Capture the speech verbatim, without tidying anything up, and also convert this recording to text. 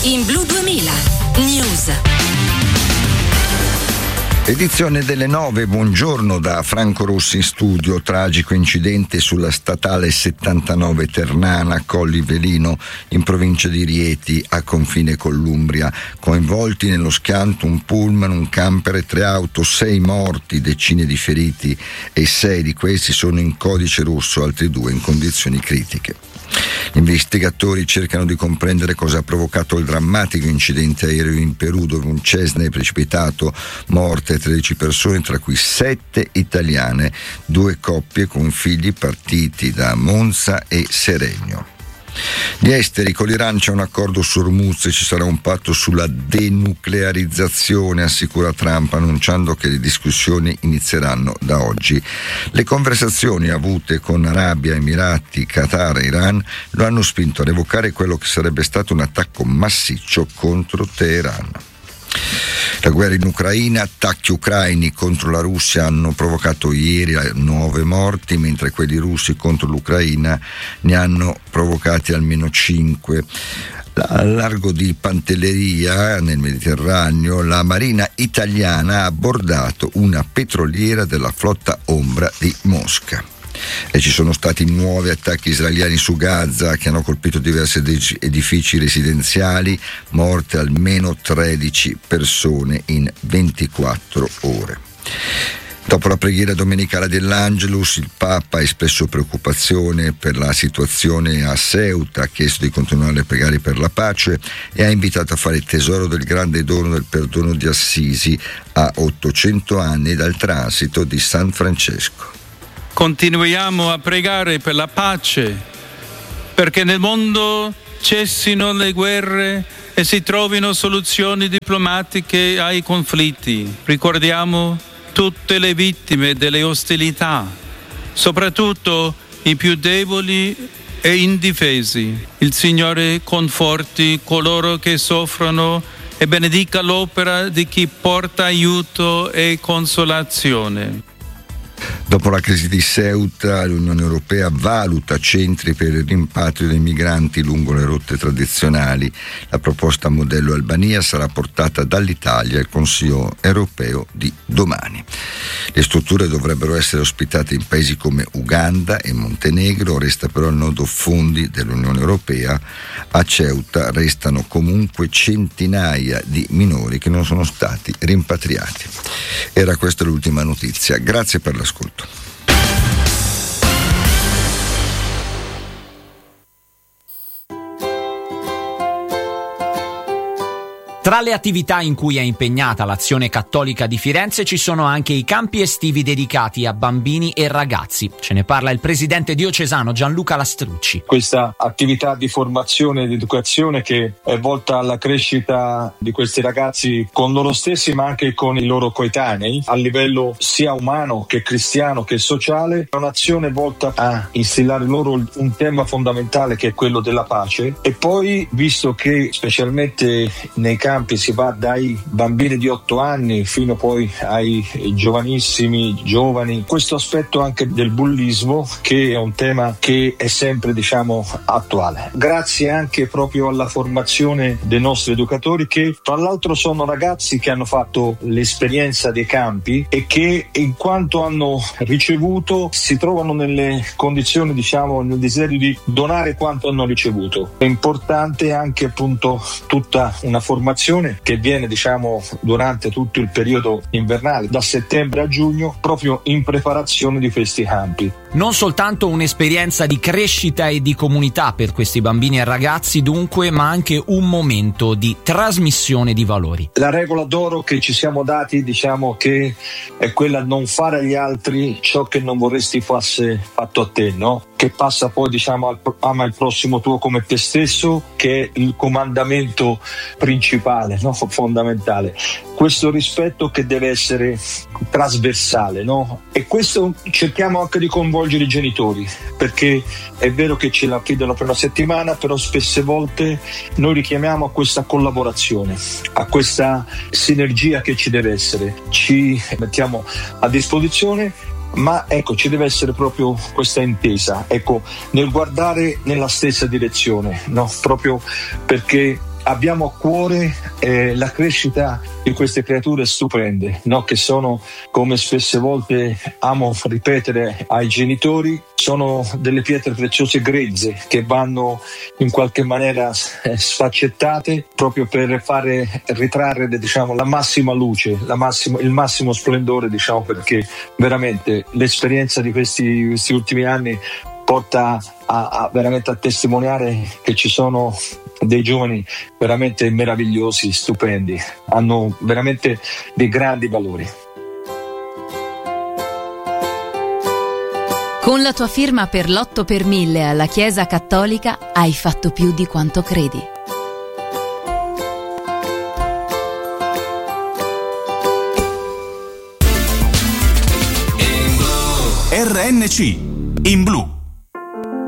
In Blu duemila News. Edizione delle nove, buongiorno da Franco Rossi in studio. Tragico incidente sulla statale settantanove Ternana Colli Velino in provincia di Rieti a confine con l'Umbria. Coinvolti nello schianto un pullman, un camper e tre auto, sei morti, decine di feriti e sei di questi sono in codice rosso, altri due in condizioni critiche. Gli investigatori cercano di comprendere cosa ha provocato il drammatico incidente aereo in Perù, dove un Cessna è precipitato, morte tredici persone, tra cui sette italiane, due coppie con figli partiti da Monza e Seregno. Gli esteri, con l'Iran c'è un accordo su Hormuz e ci sarà un patto sulla denuclearizzazione, assicura Trump, annunciando che le discussioni inizieranno da oggi. Le conversazioni avute con Arabia, Emirati, Qatar e Iran lo hanno spinto a revocare quello che sarebbe stato un attacco massiccio contro Teheran. La guerra in Ucraina, attacchi ucraini contro la Russia hanno provocato ieri nove morti, mentre quelli russi contro l'Ucraina ne hanno provocati almeno cinque. Al largo di Pantelleria, nel Mediterraneo, la Marina italiana ha abbordato una petroliera della flotta ombra di Mosca. E ci sono stati nuovi attacchi israeliani su Gaza che hanno colpito diversi edifici residenziali, morte almeno tredici persone in ventiquattro ore. Dopo la preghiera domenicale dell'Angelus, il Papa ha espresso preoccupazione per la situazione a Ceuta, ha chiesto di continuare a pregare per la pace e ha invitato a fare tesoro del grande dono del perdono di Assisi a ottocento anni dal transito di San Francesco. Continuiamo a pregare per la pace, perché nel mondo cessino le guerre e si trovino soluzioni diplomatiche ai conflitti. Ricordiamo tutte le vittime delle ostilità, soprattutto i più deboli e indifesi. Il Signore conforti coloro che soffrono e benedica l'opera di chi porta aiuto e consolazione. Dopo la crisi di Ceuta, l'Unione Europea valuta centri per il rimpatrio dei migranti lungo le rotte tradizionali. La proposta modello Albania sarà portata dall'Italia al Consiglio europeo di domani. Le strutture dovrebbero essere ospitate in paesi come Uganda e Montenegro, resta però il nodo fondi dell'Unione Europea. A Ceuta restano comunque centinaia di minori che non sono stati rimpatriati. Era questa l'ultima notizia. Grazie per l'ascolto. Tra le attività in cui è impegnata l'Azione Cattolica di Firenze ci sono anche i campi estivi dedicati a bambini e ragazzi. Ce ne parla il presidente diocesano Gianluca Lastrucci. Questa attività di formazione ed educazione che è volta alla crescita di questi ragazzi con loro stessi ma anche con i loro coetanei a livello sia umano che cristiano che sociale, è un'azione volta a instillare loro un tema fondamentale che è quello della pace. E poi, visto che specialmente nei campi si va dai bambini di otto anni fino poi ai giovanissimi, giovani, questo aspetto anche del bullismo, che è un tema che è sempre, diciamo, attuale. Grazie anche proprio alla formazione dei nostri educatori, che tra l'altro sono ragazzi che hanno fatto l'esperienza dei campi e che, in quanto hanno ricevuto, si trovano nelle condizioni, diciamo, nel desiderio di donare quanto hanno ricevuto. È importante anche appunto tutta una formazione che viene, diciamo, durante tutto il periodo invernale, da settembre a giugno, proprio in preparazione di questi campi. Non soltanto un'esperienza di crescita e di comunità per questi bambini e ragazzi, dunque, ma anche un momento di trasmissione di valori. La regola d'oro che ci siamo dati, diciamo, che è quella di non fare agli altri ciò che non vorresti fosse fatto a te, no? Che passa poi, diciamo, al, ama il prossimo tuo come te stesso, che è il comandamento principale, no? Fondamentale. Questo rispetto che deve essere trasversale, no? E questo cerchiamo anche di coinvolgere i genitori, perché è vero che ce la chiedono per una settimana, però spesse volte noi richiamiamo a questa collaborazione, a questa sinergia che ci deve essere. Ci mettiamo a disposizione, ma ecco, ci deve essere proprio questa intesa, ecco, nel guardare nella stessa direzione, no? Proprio perché abbiamo a cuore eh, la crescita di queste creature stupende, no? Che sono, come spesse volte amo ripetere ai genitori, sono delle pietre preziose grezze che vanno in qualche maniera sfaccettate proprio per fare ritrarre, diciamo, la massima luce, la massima, il massimo splendore, diciamo, perché veramente l'esperienza di questi, questi ultimi anni porta a, a veramente a testimoniare che ci sono dei giovani veramente meravigliosi, stupendi, hanno veramente dei grandi valori. Con la tua firma per l'otto per mille alla Chiesa Cattolica hai fatto più di quanto credi. R N C in blu.